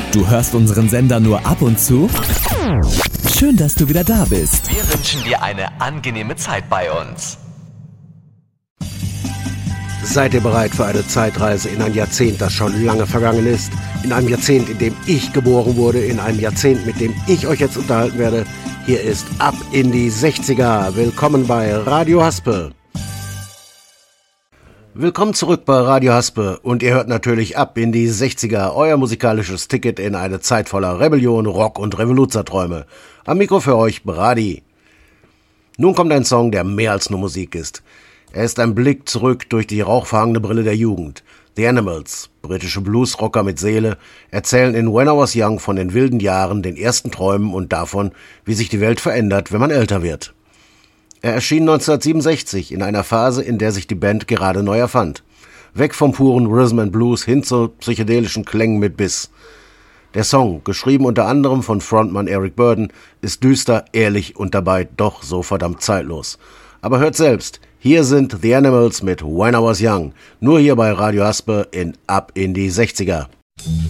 Du hörst unseren Sender nur ab und zu? Schön, dass du wieder da bist. Wir wünschen dir eine angenehme Zeit bei uns. Seid ihr bereit für eine Zeitreise in ein Jahrzehnt, das schon lange vergangen ist? In einem Jahrzehnt, in dem ich geboren wurde, in einem Jahrzehnt, mit dem ich euch jetzt unterhalten werde. Hier ist Ab in die 60er. Willkommen bei Radio Haspe. Willkommen zurück bei Radio Haspe und ihr hört natürlich Ab in die 60er, euer musikalisches Ticket in eine Zeit voller Rebellion, Rock und Revoluzerträume. Am Mikro für euch Brady. Nun kommt ein Song, der mehr als nur Musik ist. Er ist ein Blick zurück durch die rauchverhangene Brille der Jugend. The Animals, britische Bluesrocker mit Seele, erzählen in When I Was Young von den wilden Jahren, den ersten Träumen und davon, wie sich die Welt verändert, wenn man älter wird. Er erschien 1967 in einer Phase, in der sich die Band gerade neu erfand. Weg vom puren Rhythm and Blues hin zu psychedelischen Klängen mit Biss. Der Song, geschrieben unter anderem von Frontmann Eric Burdon, ist düster, ehrlich und dabei doch so verdammt zeitlos. Aber hört selbst, hier sind The Animals mit When I Was Young, nur hier bei Radio Haspe in Ab in die 60er.